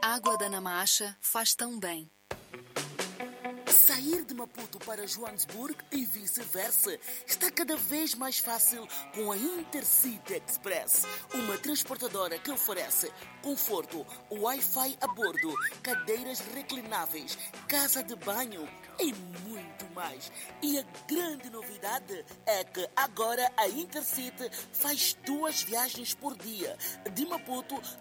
água da Namacha faz tão bem. Sair de Maputo para Joanesburgo e vice-versa está cada vez mais fácil com a Intercity Express, uma transportadora que oferece conforto, Wi-Fi a bordo, cadeiras reclináveis, casa de banho e muito mais. E a grande novidade é que agora a Intercity faz 2 viagens por dia, de Maputo